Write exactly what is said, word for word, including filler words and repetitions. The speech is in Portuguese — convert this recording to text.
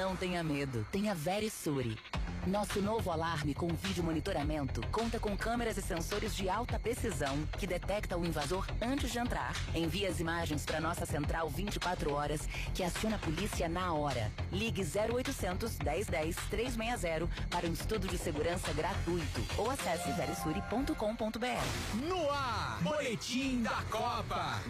Não tenha medo, tenha Verisure. Nosso novo alarme com vídeo monitoramento conta com câmeras e sensores de alta precisão que detecta o invasor antes de entrar. Envia as imagens para nossa central vinte e quatro horas, que aciona a polícia na hora. Ligue zero oitocentos, dez dez, trezentos e sessenta para um estudo de segurança gratuito ou acesse verisure ponto com ponto br. No ar, Boletim da Copa.